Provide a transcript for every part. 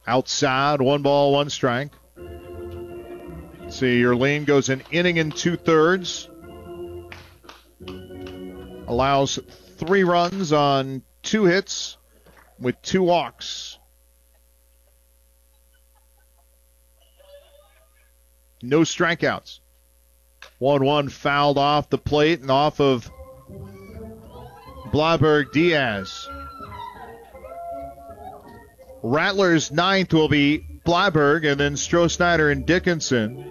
Outside, 1 ball, 1 strike. See, Yerlin goes an inning and 2/3. Allows 3 runs on 2 hits with 2 walks. No strikeouts. 1-1 fouled off the plate and off of Blauberg Diaz. Rattlers' 9th will be Blauberg, and then Stroh-Snyder and Dickinson.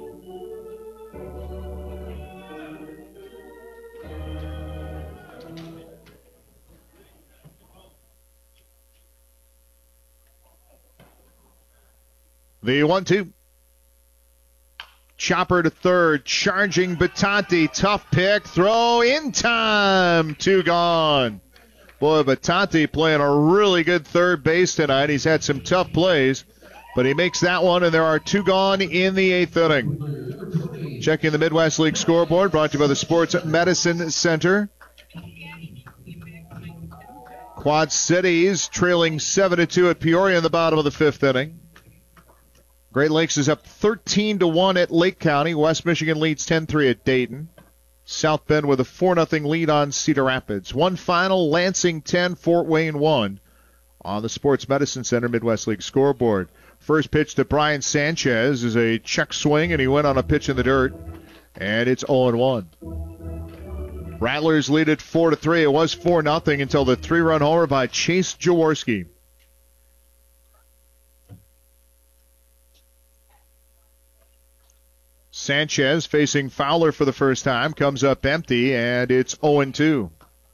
The 1-2. Chopper to third, charging Batante. Tough pick, throw in time. 2 gone. Boy, Batante playing a really good third base tonight. He's had some tough plays, but he makes that one, and there are 2 gone in the 8th inning. Checking the Midwest League scoreboard, brought to you by the Sports Medicine Center. Quad Cities trailing 7-2 at Peoria in the bottom of the 5th inning. Great Lakes is up 13-1 at Lake County. West Michigan leads 10-3 at Dayton. South Bend with a 4-0 lead on Cedar Rapids. One final, Lansing 10, Fort Wayne 1 on the Sports Medicine Center Midwest League scoreboard. First pitch to Brian Sanchez is a check swing, and he went on a pitch in the dirt, and it's 0-1. Rattlers lead it 4-3. It was 4-0 until the 3-run homer by Chase Jaworski. Sanchez facing Fowler for the first time, comes up empty, and it's 0-2.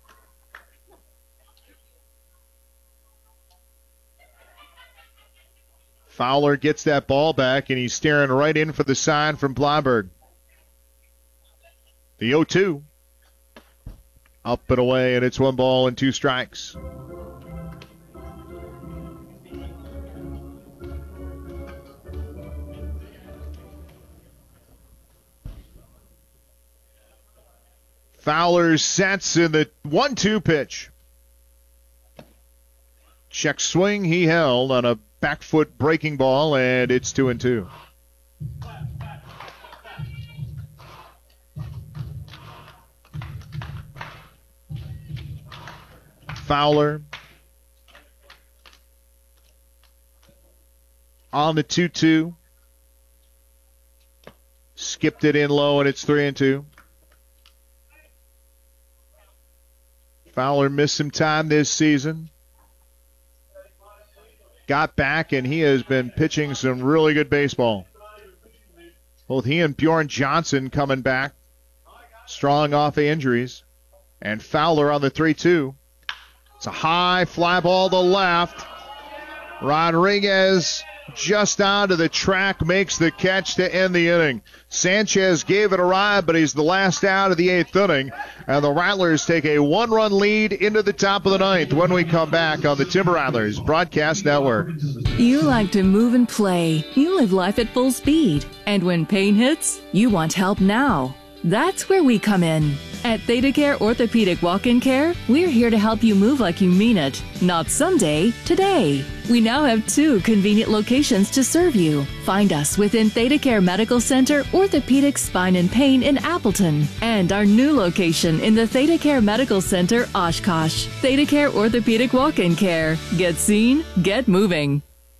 Fowler gets that ball back, and he's staring right in for the sign from Blauberg. The 0-2. Up and away, and it's 1 ball and 2 strikes. Fowler sets in the 1-2 pitch. Check swing he held on a back foot breaking ball, and it's 2-2. Fowler on the 2-2. Skipped it in low, and it's 3-2. Fowler missed some time this season. Got back, and he has been pitching some really good baseball. Both he and Bjorn Johnson coming back, strong off of injuries. And Fowler on the 3-2. It's a high fly ball to left. Rodriguez just onto the track makes the catch to end the inning. Sanchez gave it a ride, but he's the last out of the 8th inning. And the Rattlers take a 1-run lead into the top of the 9th when we come back on the Timber Rattlers Broadcast Network. You like to move and play. You live life at full speed. And when pain hits, you want help now. That's where we come in. At ThedaCare Orthopedic Walk-In Care, we're here to help you move like you mean it. Not someday, today. We now have 2 convenient locations to serve you. Find us within ThedaCare Medical Center, Orthopedic Spine and Pain in Appleton, and our new location in the ThedaCare Medical Center, Oshkosh. ThedaCare Orthopedic Walk-In Care. Get seen, get moving.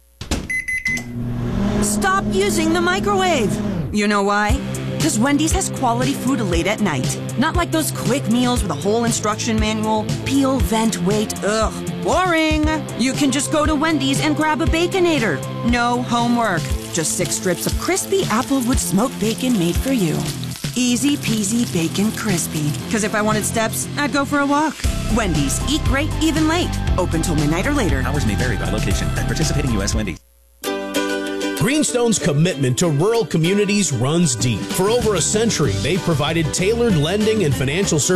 Stop using the microwave. You know why? Because Wendy's has quality food late at night. Not like those quick meals with a whole instruction manual. Peel, vent, wait. Ugh, boring. You can just go to Wendy's and grab a Baconator. No homework. Just 6 strips of crispy Applewood smoked bacon made for you. Easy peasy bacon crispy. Because if I wanted steps, I'd go for a walk. Wendy's. Eat great, even late. Open till midnight or later. Hours may vary by location. At participating U.S. Wendy's. Greenstone's commitment to rural communities runs deep. For over a century, they've provided tailored lending and financial services